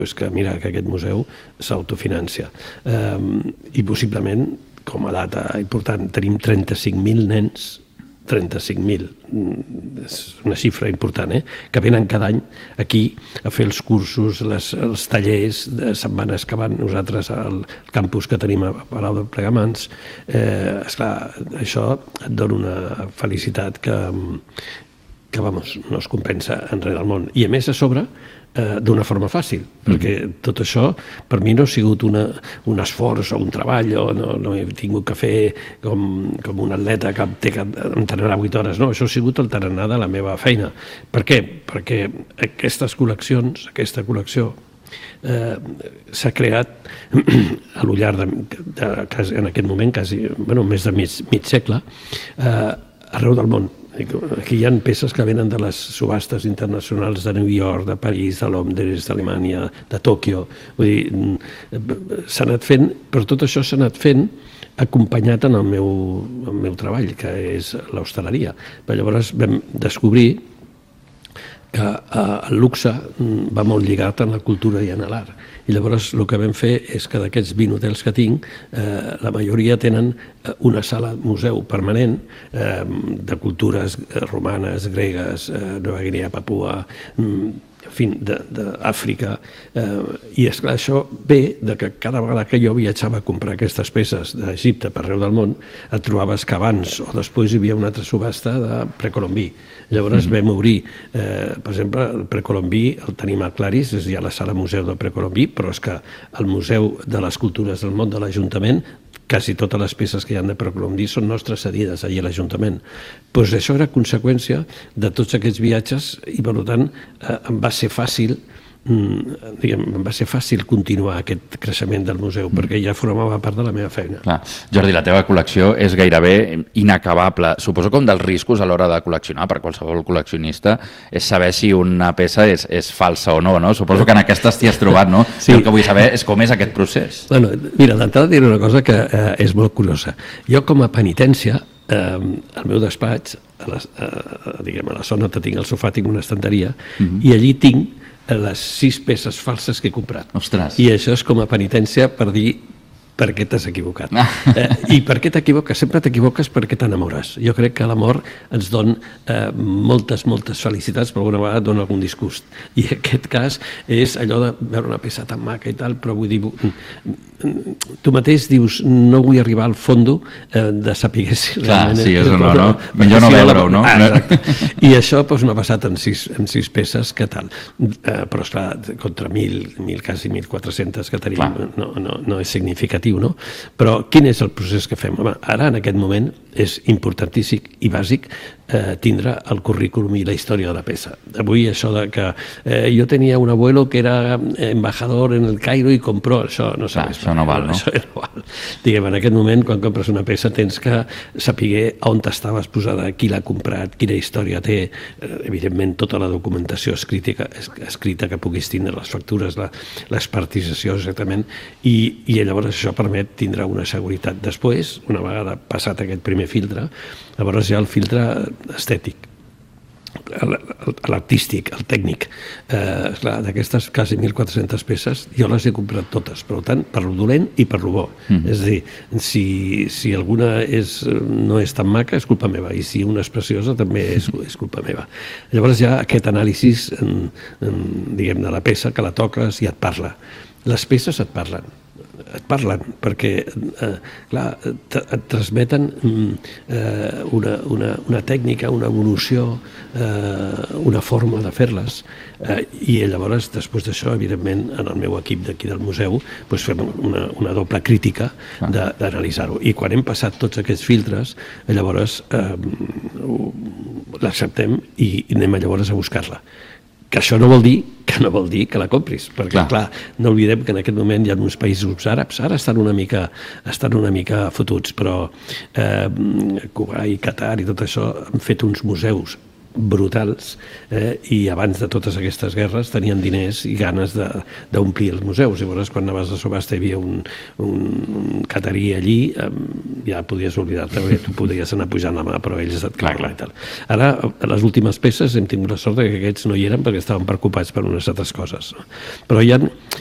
és que mira que aquest museu s'autofinancia. I possiblement, com a data important, tenim 35.000 nens, 35.000, és una xifra important, que venen cada any aquí a fer els cursos, els tallers de setmanes que van nosaltres al campus que tenim a Palau de Plegamans. Esclar, això et dona una felicitat que vamos, no es compensa enrere del món. I a més, a sobre, d'una forma fàcil, perquè tot això per mi no ha sigut un esforç o un treball, o no he tingut que fer com un atleta que té que entrenar 8 hores, no, això ha sigut el tarannà de la meva feina. Per què? Perquè aquesta col·lecció s'ha creat a lo llarg en aquest moment, quasi, més de mig segle, arreu del món. Aquí hi ha peces que venen de les subhastes internacionals de New York, de París, de Londres, d'Alemanya, de Tòquio. Vull dir, s'ha anat fent, però tot això s'ha anat fent acompanyat en el meu treball, que és l'hostaleria. Llavors vam descobrir que el luxe va molt lligat en la cultura i en l'art. I llavors el que vam fer és que d'aquests 20 hotels que tinc, la majoria tenen una sala museu permanent de cultures romanes, gregues, Nova Guinea, Papua, en fi, d'Àfrica. I esclar, això ve de que cada vegada que jo viatjava a comprar aquestes peces d'Egipte per arreu del món, et trobaves que abans o després hi havia una altra subhasta de precolombí. Llavors vam obrir, per exemple, el precolombí el tenim a Claris, hi ha la sala museu del precolombí, però és que el Museu de les Cultures del Món de l'Ajuntament, quasi totes les peces que hi ha de precolombí són nostres cedides allà a l'Ajuntament. Doncs això era conseqüència de tots aquests viatges i, per tant, em va ser fàcil continuar aquest creixement del museu, perquè ja formava part de la meva feina. Clar. Jordi, la teva col·lecció és gairebé inacabable. Suposo que un dels riscos a l'hora de col·leccionar per qualsevol col·leccionista és saber si una peça és falsa o no, no? Suposo que en aquestes t'hi has trobat, no? Sí. El que vull saber és com és aquest procés. Bueno, mira, d'entrada diré una cosa que és molt curiosa. Jo, com a penitència, al meu despatx, a la zona que tinc al sofà, tinc una estanteria, i allí tinc les 6 peces falses que he comprat. Ostres. I això és com a penitència per dir per què t'has equivocat. I per què t'equivoques? Sempre t'equivoques perquè t'enamores. Jo crec que l'amor ens dona moltes felicitats, però alguna vegada dona algun disgust. I aquest cas és allò de veure una peça tan maca i tal, però vull dir, tu mateix dius, no vull arribar al fondo de saber si realment... Clar, sí, és o no, no? Millor no veure-ho, no? Exacte. I això m'ha passat en 6 peces, què tal? Però, esclar, contra 1.000, quasi 1.400 que tenim, no és significatiu, no? Però quin és el procés que fem? Home, ara, en aquest moment, és importantíssim i bàsic tindre el currículum i la història de la peça. Avui això de que jo tenia un abuelo que era embajador en el Cairo i compró, això no sabés. Això no val, no? Això no val. Diguem, en aquest moment, quan compres una peça, tens que saber on estaves posada, qui l'ha comprat, quina història té, evidentment tota la documentació escrita que puguis tindre, les factures, l'expertització exactament, i llavors això permet tindre una seguretat. Després, una vegada passat aquest primer filtre, llavors hi ha el filtre estètic, l'artístic, el tècnic. Esclar, d'aquestes quasi 1.400 peces jo les he comprat totes, per tant, per lo dolent i per lo bo. És a dir, si alguna no és tan maca és culpa meva, i si una és preciosa també és culpa meva. Llavors hi ha aquest anàlisi diguem, de la peça, que la toques i et parla. Les peces et parlen perquè clar, et transmeten una tècnica, una evolució, una forma de fer-les, i llavors després d'això, evidentment, en el meu equip d'aquí del museu fem una doble crítica d'analitzar-ho, i quan hem passat tots aquests filtres llavors l'acceptem i anem llavors a buscar-la. Que això no vol dir que la compris, perquè, clar, no oblidem que en aquest moment hi ha uns països àrabs, ara estan una mica fotuts, però Cuba i Qatar i tot això han fet uns museus brutals, i abans de totes aquestes guerres tenien diners i ganes d'omplir els museus. Llavors, quan anaves a subhasta hi havia un catarí allí, ja podies oblidar-te, perquè tu podies anar pujant la mà, però ells et clavaven i tal. Ara, a les últimes peces hem tingut la sort que aquests no hi eren perquè estaven preocupats per unes altres coses. No? Però hi ha